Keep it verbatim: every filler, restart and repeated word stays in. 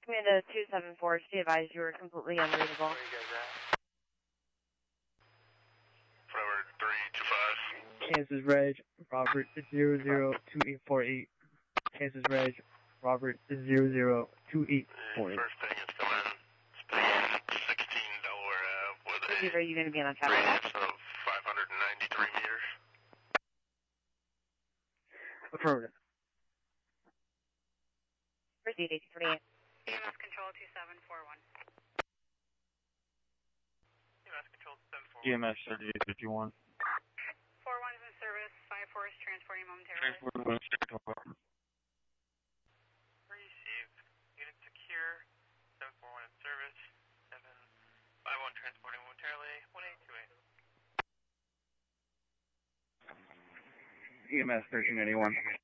Commando two seven four, she advised you were completely unreadable. Where you guys at? Forever three two five. Kansas Reg, Robert zero zero two eight four eight. Kansas Reg, Robert zero zero two eight four eight. First thing is coming in. Spin sixteen Delaware Ave with a Are you going to be on traffic? radius of five hundred ninety-three meters. Affirmative. Proceed, eight three eight. E M S Control two seven four one. E M S Control seven four one. E M S thirty-eight fifty-one. four one's in service, five four is transporting momentarily. Transport one six four. Received. Unit secure. seven four one in service. seven five one transporting momentarily. one eight two eight. E M S thirteen eighty-one.